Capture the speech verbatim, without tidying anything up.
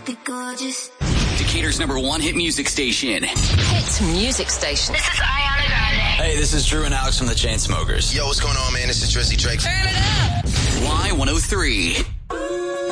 be gorgeous. Decatur's number one hit music station. Hit music station. This is Ariana Grande. Hey, this is Drew and Alex from the Chainsmokers. Yo, what's going on, man? This is Drizzy Drake. Turn it up. Y one oh three.